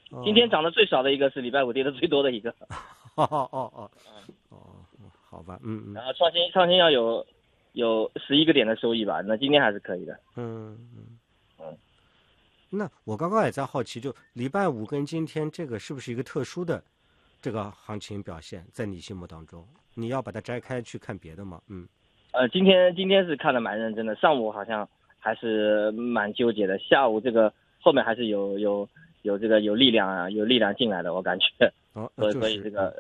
今天涨得最少的一个是礼拜五跌得最多的一个。 好吧， 然后创新要有11个点的收益吧，那今天还是可以的。 那我刚刚也在好奇，就礼拜五跟今天这个是不是一个特殊的这个行情表现，在你心目当中，你要把它摘开去看别的吗？ 今天是看得蛮认真的，上午好像还是蛮纠结的，下午这个后面还是有这个有力量啊，有力量进来的，我感觉。所以这个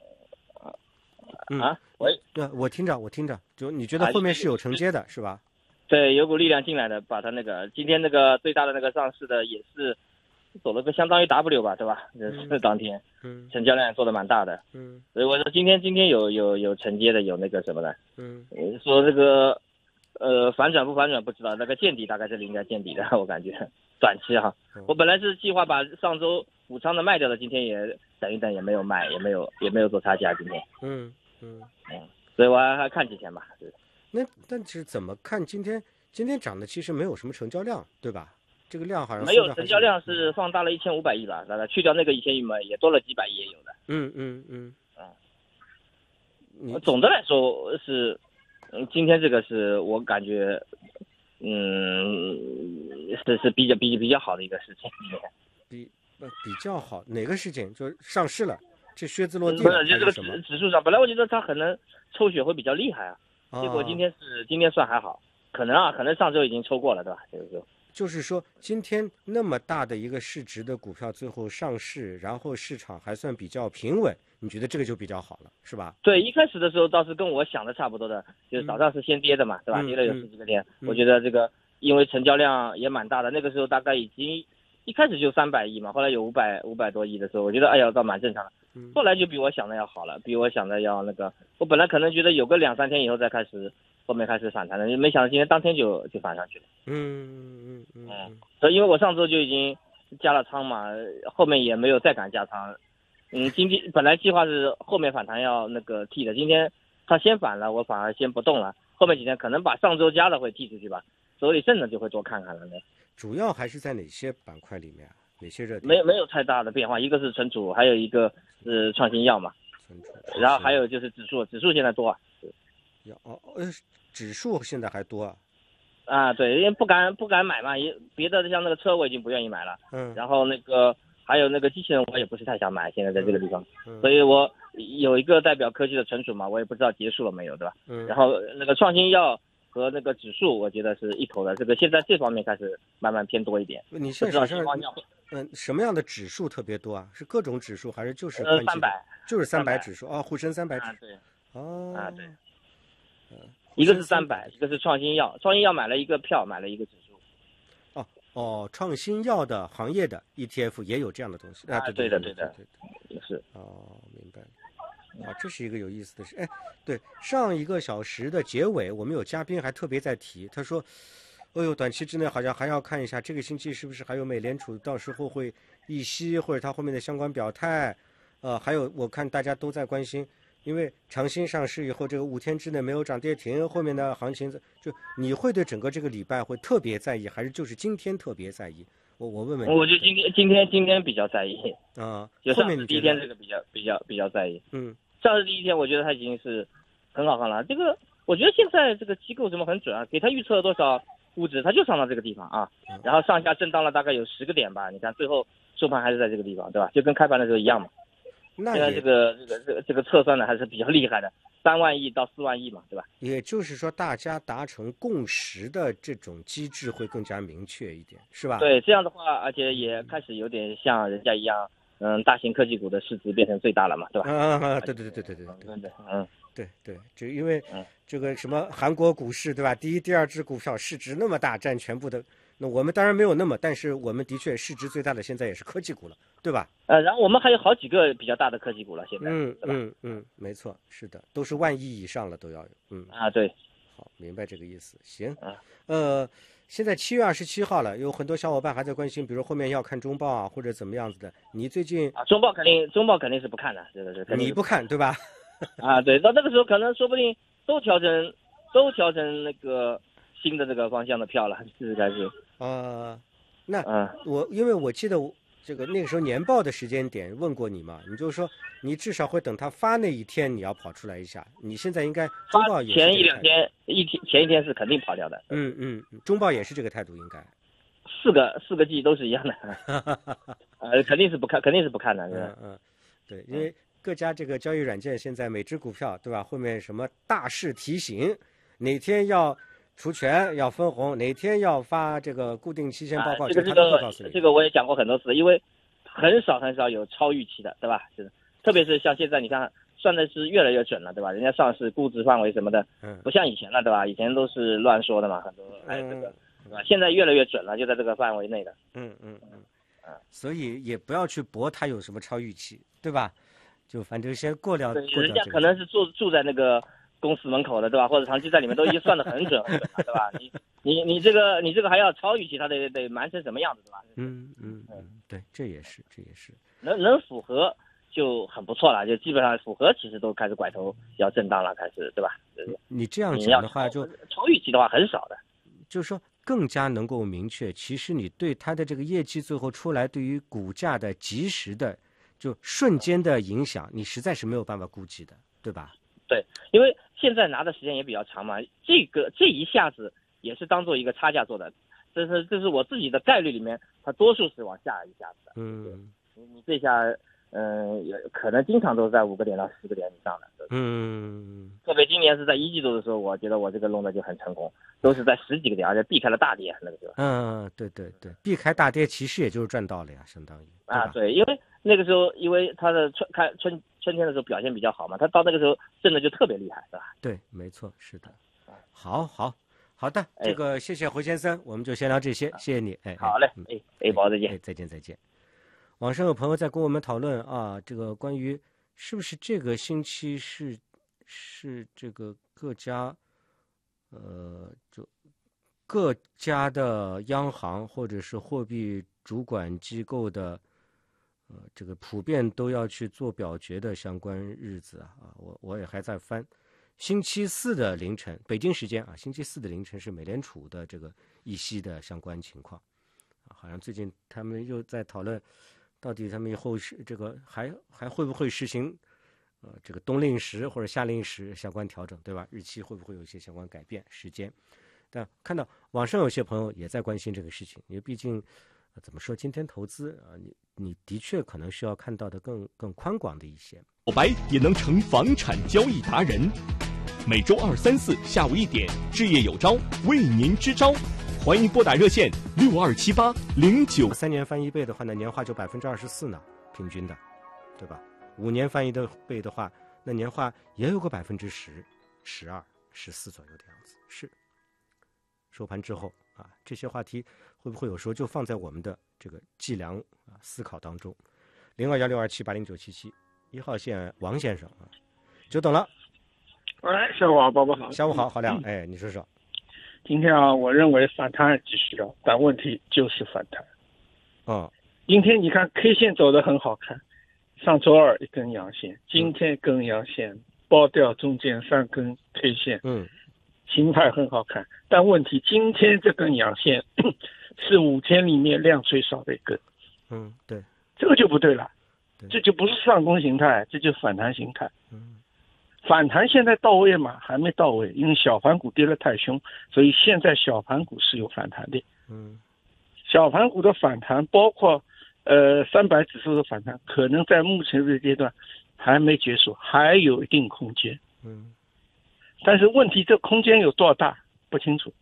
我听着，就你觉得后面是有承接的，是吧？ 对，有股力量进来的，把它那个今天那个最大的那个上市的也是走了个相当于 W 吧，对吧？是当天，成交量做的蛮大的，所以我说今天有承接的，有那个什么的，说这个反转不反转不知道，那个见底大概这里应该见底的，我感觉短期哈，我本来是计划把上周补仓的卖掉的，今天也等一等也没有卖，也没有做差价今天，所以我还看几天吧。 但是怎么看今天涨的其实没有什么成交量，对吧？这个量好像没有成交量是放大了1500亿吧，大概去掉那个1000亿嘛，也多了几百亿也有的。总的来说是，今天这个是我感觉，是比较好的一个事情。 比较好哪个事情？就是上市了，这靴子落地了， 就这个指数上，本来我觉得它可能抽血会比较厉害啊。结果今天算还好，可能上周已经抽过了，对吧？ 就是说今天那么大的一个市值的股票最后上市，然后市场还算比较平稳，你觉得这个就比较好了，是吧？ 对，一开始的时候倒是跟我想的差不多的，就是早上是先跌的嘛，对吧？跌了有10几个点，我觉得这个因为成交量也蛮大的，那个时候大概已经一开始就300亿嘛，后来有500多亿的时候，我觉得哎呀倒蛮正常的。后来就比我想的要好了，比我想的要那个，我本来可能觉得有个2-3天以后再开始，后面开始反弹的，没想到今天当天就反上去了。所以因为我上周就已经加了仓嘛，后面也没有再敢加仓。今天本来计划是后面反弹要那个替的，今天它先反了，我反而先不动了，后面几天可能把上周加的会替出去吧，手里剩的就会多看看了。 主要还是在哪些板块里面？哪些热点？ 没有太大的变化，一个是存储，还有一个是创新药嘛。然后还有就是指数现在多啊。 指数现在还多啊。 对，因为不敢买嘛，别的像那个车我已经不愿意买了。然后那个还有那个机器人我也不是太想买，现在在这个地方。所以我有一个代表科技的存储嘛，我也不知道结束了没有，对吧？然后那个创新药和那个指数，我觉得是一头的。这个现在这方面开始慢慢偏多一点。 你现在什么样的指数特别多啊？是各种指数还是就是 300？ 就是300指数啊，沪深300指数。 对。对。一个是300，一个是创新药。创新药买了一个票，买了一个指数。 创新药的行业的 ETF 也有这样的东西啊？ 对的，是。 明白了。这是一个有意思的事。对，上一个小时的结尾，我们有嘉宾还特别在提，他说：“短期之内好像还要看一下这个星期是不是还有美联储到时候会议息，或者它后面的相关表态。还有我看大家都在关心。”因为长新上市以后，这个5天之内没有涨跌停，后面的行情就你会对整个这个礼拜会特别在意，还是就是今天特别在意？我问问你。 我觉得今天比较在意就上市第一天这个比较在意。上市第一天我觉得它已经是很好看了。这个我觉得现在这个机构怎么很准啊？给它预测了多少估值，它就上到这个地方啊，然后上下震荡了大概有10个点吧。你看最后收盘还是在这个地方，对吧？就跟开盘的时候一样嘛。现在这个测算的还是比较厉害的，3万亿到4万亿嘛，对吧？ 也就是说，大家达成共识的这种机制会更加明确一点，是吧？ 对，这样的话，而且也开始有点像人家一样，大型科技股的市值变成最大了嘛，对吧？ 对，就因为这个什么韩国股市，对吧？第一、第二只股票市值那么大，占全部的。那我们当然没有那么，但是我们的确市值最大的现在也是科技股了，对吧？ 然后我们还有好几个比较大的科技股了，现在。 没错，是的，都是1万亿以上了，都要有。 对。 好，明白这个意思。行。现在7月27号了，有很多小伙伴还在关心，比如后面要看中报啊，或者怎么样子的。你最近中报肯定是不看的，这个是。 你不看对吧？ 对，到那个时候可能说不定都调成那个新的这个方向的票了，是该是。 因为我记得这个那个时候年报的时间点问过你嘛？你就说你至少会等他发那一天你要跑出来一下。你现在应该中报也是前一两天前一天是肯定跑掉的。 中报也是这个态度应该。 四个 G 都是一样的。肯定是不看的。 对，因为各家这个交易软件现在每只股票对吧？后面什么大事提醒，哪天要除权要分红，哪天要发这个固定期限报告， 这个我也讲过很多次，因为很少有超预期的，对吧？是，特别是像现在你看算的是越来越准了，对吧？人家上市估值范围什么的，不像以前了，对吧？以前都是乱说的嘛，很多这个，对吧？现在越来越准了，就在这个范围内的。 所以也不要去博它有什么超预期，对吧？就反正先过掉。 人家可能是住在那个公司门口的，对吧？或者长期在里面都已经算得很准了，对吧？你这个还要超预期，它得瞒成什么样子，对吧？ 对，这也是能符合就很不错了，就基本上符合，其实都开始拐头要震荡了，开始，对吧？ 你这样讲的话，就超预期的话很少的， 就是说更加能够明确，其实你对它的这个业绩最后出来，对于股价的及时的就瞬间的影响，你实在是没有办法估计的，对吧？ 对，因为现在拿的时间也比较长嘛，这一下子也是当做一个差价做的，这是我自己的概率里面，它多数是往下一下子的。你这下也可能经常都是在5个点到10个点以上的。特别今年是在1季度的时候，我觉得我这个弄的就很成功，都是在10几个点，而且避开了大跌那个时候。 对，避开大跌其实也就是赚到了呀，相当于。 对，因为那个时候因为它的春天的时候表现比较好嘛，它到那个时候震的就特别厉害，对吧？ 对，没错，是的。好的，这个谢谢胡先生，我们就先聊这些，谢谢你。 好嘞，宝再见。 再见。网上有朋友在跟我们讨论啊，这个关于是不是这个星期是这个各家就各家的央行或者是货币主管机构的这个普遍都要去做表决的相关日子啊，我也还在翻。星期四的凌晨，北京时间啊，星期四的凌晨是美联储的这个议息的相关情况好像最近他们又在讨论。到底他们以后是这个还会不会实行这个冬令时或者夏令时相关调整，对吧？日期会不会有一些相关改变时间？但看到网上有些朋友也在关心这个事情，因为毕竟怎么说，今天投资你的确可能需要看到的更宽广的一些。 小白也能成房产交易达人，每周2、3、4下午1点，置业有招为您支招。欢迎拨打热线627809。 3年翻1倍的话，那年化就24%呢，平均的，对吧？5年翻1倍的话，那年化也有个10%、12、14左右的样子。是。收盘之后这些话题会不会有时候就放在我们的这个计量思考当中？021627809771号线王先生久等了。 喂，下午好，宝宝好。 下午好，郝亮，你说说。 今天我认为反弹继续的，但问题就是反弹。今天你看 K 线走得很好看，上周二一根阳线，今天一根阳线，包掉中间3根 K 线，形态很好看。但问题今天这根阳线是5天里面量最少的一根。 对， 这个就不对了，这就不是上攻形态，这就是反弹形态。反弹现在到位吗？还没到位，因为小盘股跌得太凶，所以现在小盘股是有反弹的。小盘股的反弹，包括300指数的反弹，可能在目前这个阶段还没结束，还有一定空间。但是问题这空间有多大不清楚。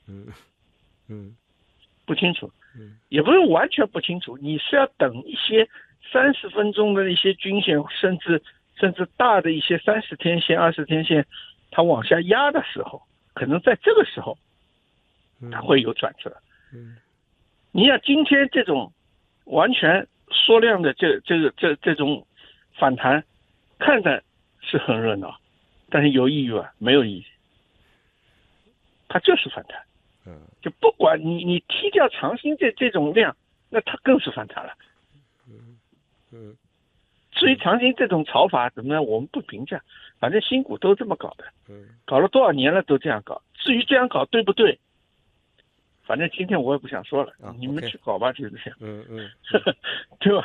不清楚。也不是完全不清楚，你是要等一些30分钟的一些均线，甚至大的一些30天线、20天线，它往下压的时候，可能在这个时候，它会有转折。你像今天这种完全缩量的这种反弹，看着是很热闹，但是有意义吗？没有意义，它就是反弹。就不管你踢掉长兴这种量，那它更是反弹了。至于长兴这种炒法怎么样，我们不评价，反正新股都这么搞的，搞了多少年了都这样搞。至于这样搞对不对， 反正今天我也不想说了， 啊你们 OK 去搞吧，这个事情， 嗯， 对吧？